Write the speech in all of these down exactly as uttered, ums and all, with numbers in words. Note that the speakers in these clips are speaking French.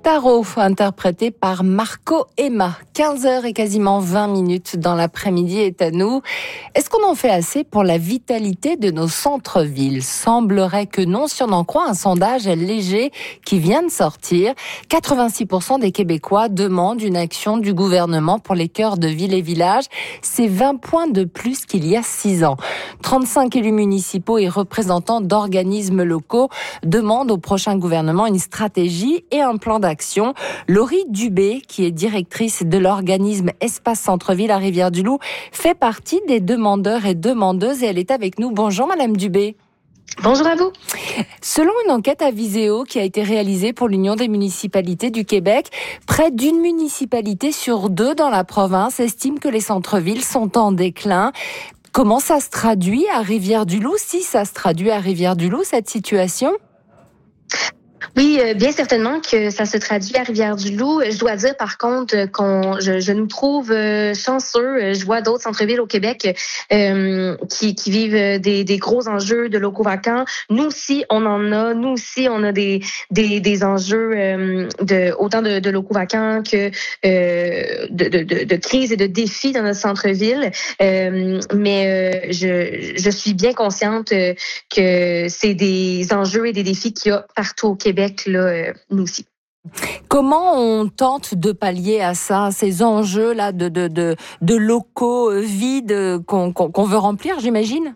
Tarot, interprété par Marco Emma. quinze heures et quasiment vingt minutes dans l'après-midi est à nous. Est-ce qu'on en fait assez pour la vitalité de nos centres-villes? Semblerait que non, si on en croit un sondage léger qui vient de sortir. quatre-vingt-six pour cent des Québécois demandent une action du gouvernement pour les cœurs de villes et villages. C'est vingt points de plus qu'il y a six ans. trente-cinq élus municipaux et représentants d'organismes locaux demandent au prochain gouvernement une stratégie et un plan d'action. Laurie Dubé, qui est directrice de l'organisme Espace Centre-Ville à Rivière-du-Loup, fait partie des demandeurs et demandeuses et elle est avec nous. Bonjour Madame Dubé. Bonjour à vous. Selon une enquête à Viséo qui a été réalisée pour l'Union des municipalités du Québec, près d'une municipalité sur deux dans la province estime que les centres-villes sont en déclin. Comment ça se traduit à Rivière-du-Loup, si ça se traduit à Rivière-du-Loup, cette situation? Oui, euh, bien certainement que ça se traduit à Rivière-du-Loup. Je dois dire par contre qu'on je, je nous trouve euh, chanceux. Je vois d'autres centres-villes au Québec euh, qui, qui vivent des, des gros enjeux de locaux vacants. Nous aussi, on en a. Nous aussi, on a des des, des enjeux euh, de autant de, de locaux vacants que euh, de, de, de crise et de défis dans notre centre-ville. Euh, mais euh, je, je suis bien consciente que c'est des enjeux et des défis qu'il y a partout au Québec. Là, euh, nous aussi. Comment on tente de pallier à ça, ces enjeux-là de, de, de, de locaux vides qu'on, qu'on, qu'on veut remplir, j'imagine?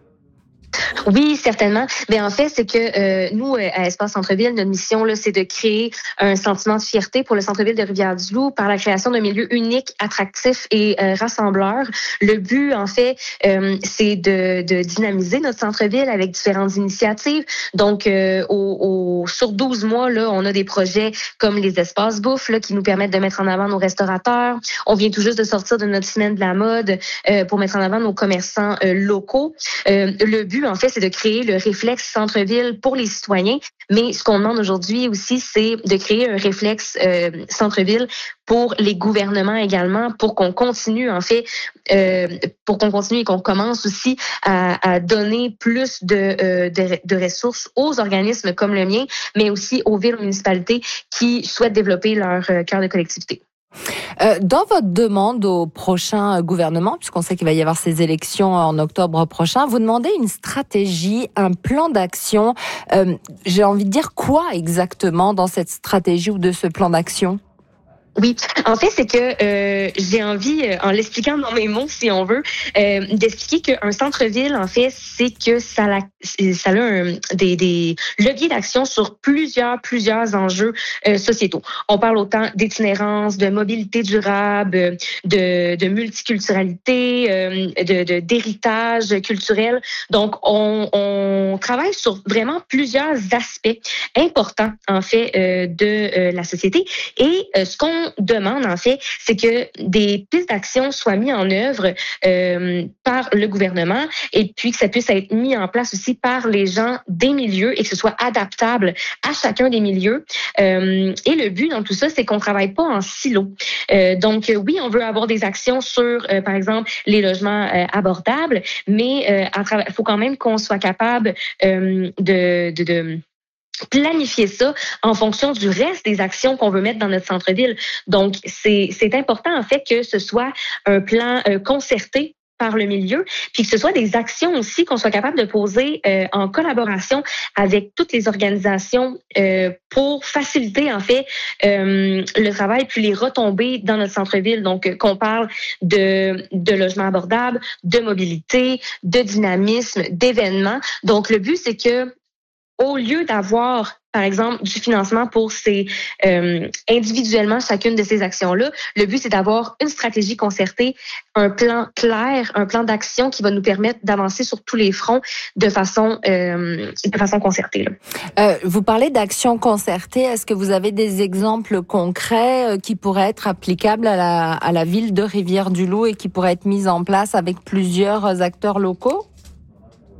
Oui, certainement. Mais en fait, c'est que euh, nous, à Espace Centre-Ville, notre mission, là, c'est de créer un sentiment de fierté pour le centre-ville de Rivière-du-Loup par la création d'un milieu unique, attractif et euh, rassembleur. Le but, en fait, euh, c'est de, de dynamiser notre centre-ville avec différentes initiatives. Donc, euh, au, au, sur douze mois, là, on a des projets comme les espaces bouffe là, qui nous permettent de mettre en avant nos restaurateurs. On vient tout juste de sortir de notre semaine de la mode euh, pour mettre en avant nos commerçants euh, locaux. Euh, le but, en fait, c'est de créer le réflexe centre-ville pour les citoyens. Mais ce qu'on demande aujourd'hui aussi, c'est de créer un réflexe euh, centre-ville pour les gouvernements également, pour qu'on continue, en fait, euh, pour qu'on continue et qu'on commence aussi à, à donner plus de, euh, de, de ressources aux organismes comme le mien, mais aussi aux villes et municipalités qui souhaitent développer leur euh, cœur de collectivité. Euh, dans votre demande au prochain gouvernement, puisqu'on sait qu'il va y avoir ces élections en octobre prochain, vous demandez une stratégie, un plan d'action. Euh, j'ai envie de dire quoi exactement dans cette stratégie ou de ce plan d'action? Oui, en fait, c'est que euh, j'ai envie, en l'expliquant dans mes mots, si on veut, euh, d'expliquer qu'un centre-ville, en fait, c'est que ça, la, ça a un, des, des leviers d'action sur plusieurs, plusieurs enjeux euh, sociétaux. On parle autant d'itinérance, de mobilité durable, de, de multiculturalité, euh, de, de d'héritage culturel. Donc, on, on travaille sur vraiment plusieurs aspects importants, en fait, euh, de euh, la société. Et euh, ce qu'on demande, en fait, c'est que des pistes d'action soient mises en œuvre euh, par le gouvernement et puis que ça puisse être mis en place aussi par les gens des milieux et que ce soit adaptable à chacun des milieux. Euh, et le but dans tout ça, c'est qu'on travaille pas en silo. Euh, donc, oui, on veut avoir des actions sur, euh, par exemple, les logements euh, abordables, mais il euh, faut quand même qu'on soit capable euh, de... de, de planifier ça en fonction du reste des actions qu'on veut mettre dans notre centre-ville. Donc, c'est, c'est important, en fait, que ce soit un plan euh, concerté par le milieu, puis que ce soit des actions aussi qu'on soit capable de poser euh, en collaboration avec toutes les organisations euh, pour faciliter, en fait, euh, le travail puis les retombées dans notre centre-ville. Donc, euh, qu'on parle de, de logements abordables, de mobilité, de dynamisme, d'événements. Donc, le but, c'est que au lieu d'avoir, par exemple, du financement pour ces euh, individuellement chacune de ces actions-là, le but, c'est d'avoir une stratégie concertée, un plan clair, un plan d'action qui va nous permettre d'avancer sur tous les fronts de façon, euh, de façon concertée. Là. Euh, vous parlez d'action concertée. Est-ce que vous avez des exemples concrets euh, qui pourraient être applicables à la, à la ville de Rivière-du-Loup et qui pourraient être mis en place avec plusieurs acteurs locaux?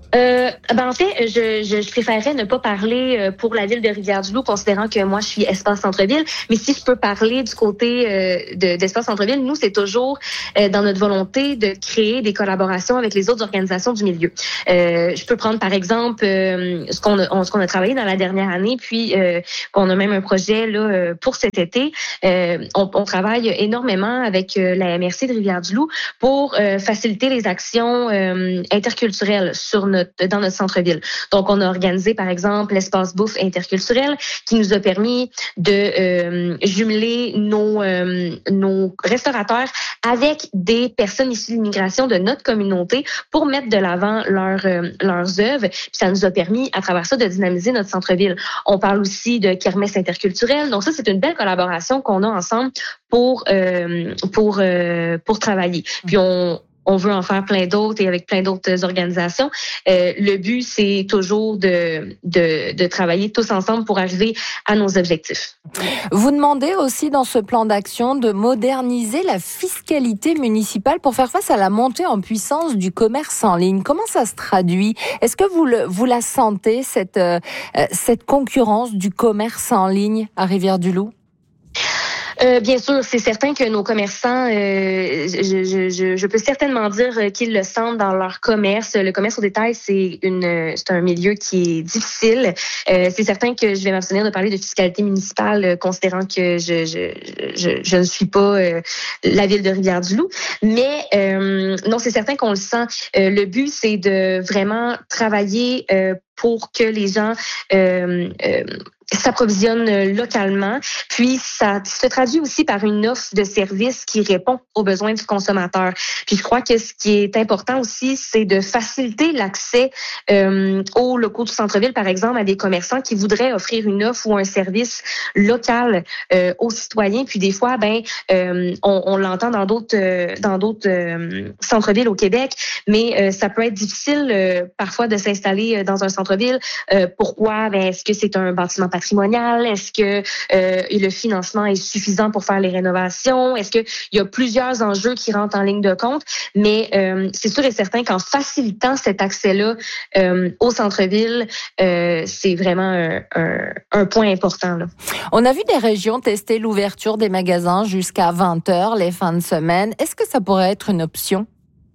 Euh, ben en fait, je, je, je préférerais ne pas parler pour la ville de Rivière-du-Loup, considérant que moi, je suis espace centre-ville. Mais si je peux parler du côté euh, de, d'espace centre-ville, nous, c'est toujours euh, dans notre volonté de créer des collaborations avec les autres organisations du milieu. Euh, je peux prendre, par exemple, euh, ce qu'on a, ce qu'on a travaillé dans la dernière année, puis euh, qu'on a même un projet là pour cet été. Euh, on, on travaille énormément avec euh, la M R C de Rivière-du-Loup pour euh, faciliter les actions euh, interculturelles sur notre dans notre centre-ville. Donc, on a organisé, par exemple, l'espace bouffe interculturel qui nous a permis de euh, jumeler nos, euh, nos restaurateurs avec des personnes issues de l'immigration de notre communauté pour mettre de l'avant leur, euh, leurs œuvres. Puis ça nous a permis, à travers ça, de dynamiser notre centre-ville. On parle aussi de kermesse interculturelle. Donc, ça, c'est une belle collaboration qu'on a ensemble pour, euh, pour, euh, pour travailler. Puis, on On veut en faire plein d'autres et avec plein d'autres organisations. Euh, le but, c'est toujours de, de, de travailler tous ensemble pour arriver à nos objectifs. Vous demandez aussi dans ce plan d'action de moderniser la fiscalité municipale pour faire face à la montée en puissance du commerce en ligne. Comment ça se traduit? Est-ce que vous, le, vous la sentez, cette, euh, cette concurrence du commerce en ligne à Rivière-du-Loup? Euh, bien sûr, c'est certain que nos commerçants, euh, je, je, je, je peux certainement dire qu'ils le sentent dans leur commerce. Le commerce au détail, c'est une, c'est un milieu qui est difficile. Euh, c'est certain que je vais m'abstenir de parler de fiscalité municipale, considérant que je, je, je, je ne suis pas euh, la ville de Rivière-du-Loup. Mais euh, non, c'est certain qu'on le sent. Euh, le but, c'est de vraiment travailler euh, pour que les gens euh, euh, s'approvisionnent localement. Puis, ça se traduit aussi par une offre de services qui répond aux besoins du consommateur. Puis, je crois que ce qui est important aussi, c'est de faciliter l'accès euh, aux locaux du centre-ville, par exemple, à des commerçants qui voudraient offrir une offre ou un service local euh, aux citoyens. Puis, des fois, ben, euh, on, on l'entend dans d'autres euh, dans d'autres euh, centres-villes au Québec, mais euh, ça peut être difficile euh, parfois de s'installer dans un centre-ville. Euh, pourquoi? Ben, est-ce que c'est un bâtiment patrimonial? Est-ce que euh, le financement est suffisant pour faire les rénovations? Est-ce qu'il y a plusieurs enjeux qui rentrent en ligne de compte? Mais euh, c'est sûr et certain qu'en facilitant cet accès-là euh, au centre-ville, euh, c'est vraiment un, un, un point important, là. On a vu des régions tester l'ouverture des magasins jusqu'à vingt heures les fins de semaine. Est-ce que ça pourrait être une option?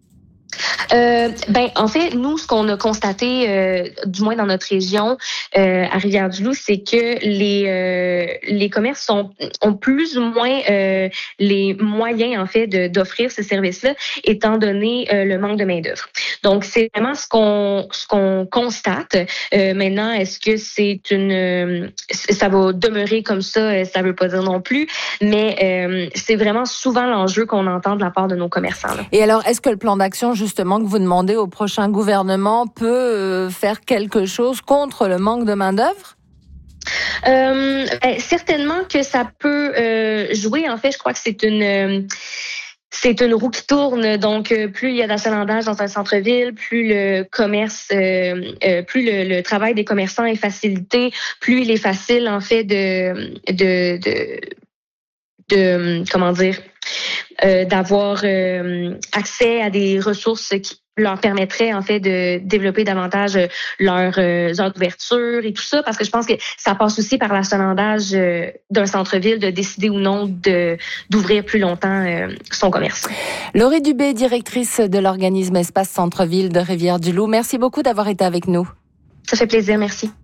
Euh, ben, en fait, nous, ce qu'on a constaté, euh, du moins dans notre région, euh, à Rivière-du-Loup, c'est que les euh, les commerces sont, ont plus ou moins euh, les moyens, en fait, de, d'offrir ce service-là, étant donné euh, le manque de main-d'œuvre. Donc, c'est vraiment ce qu'on ce qu'on constate. Euh, maintenant, est-ce que c'est une euh, ça va demeurer comme ça? Ça veut pas dire non plus, mais euh, c'est vraiment souvent l'enjeu qu'on entend de la part de nos commerçants, là. Et alors, est-ce que le plan d'action, justement, que vous demandez au prochain gouvernement peut euh, faire quelque chose contre le manque de main-d'œuvre? Euh, ben, certainement que ça peut euh, jouer. En fait, je crois que c'est une euh, c'est une roue qui tourne. Donc, euh, plus il y a d'achalandage dans un centre-ville, plus le commerce, euh, euh, plus le, le travail des commerçants est facilité, plus il est facile, en fait, de de de, de comment dire. Euh, d'avoir euh, accès à des ressources qui leur permettraient en fait de développer davantage leurs euh, heures d'ouverture et tout ça, parce que je pense que ça passe aussi par l'achalandage euh, d'un centre-ville de décider ou non de d'ouvrir plus longtemps euh, son commerce. Laurie Dubé, directrice de l'organisme Espace Centre-Ville de Rivière-du-Loup, merci beaucoup d'avoir été avec nous. Ça fait plaisir, merci.